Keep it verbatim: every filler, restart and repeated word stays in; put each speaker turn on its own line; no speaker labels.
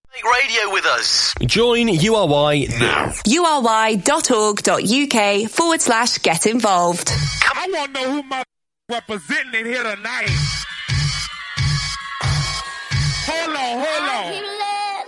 Make radio with us.
Join U R Y now.
U R Y dot org dot U K forward slash get involved.
I want to know who my representing in here tonight.